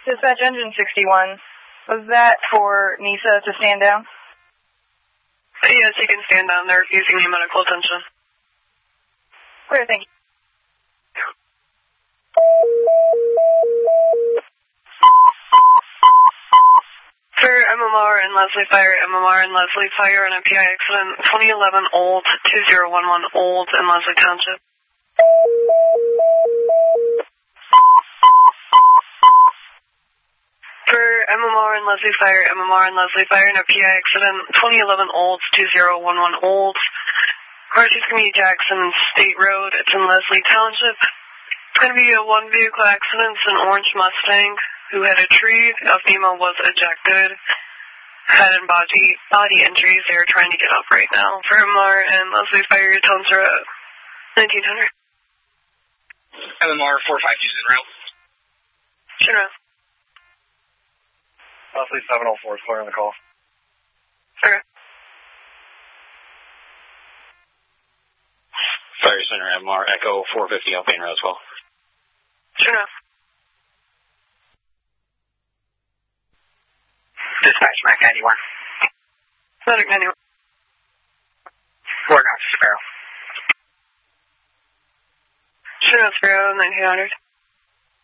Dispatch engine 61. Was that for NISA to stand down? Yes, you can stand down. They're refusing you medical attention. Clear, thank you. For MMR and Leslie Fire, MMR and Leslie Fire in a PI accident, 2011 Old, 2011 Old in Leslie Township. For MMR and Leslie Fire, MMR and Leslie Fire in a PI accident, 2011 Olds, 2011 Olds. Car's going to be Jackson State Road. It's in Leslie Township. It's going to be a one-vehicle accident. It's an orange Mustang who hit a tree. A female was ejected. Head and body injuries. They're trying to get up right now. For MMR and Leslie Fire, your tones are at 1900. MMR 452 en route. Sure enough. Leslie 704 is clearing the call. Okay. Fire Center MR Echo 450 up in Roswell. Sure enough. Dispatch Mac 91. Medic 91. Fort Knox Sparrow. Sure enough, Sparrow 1900.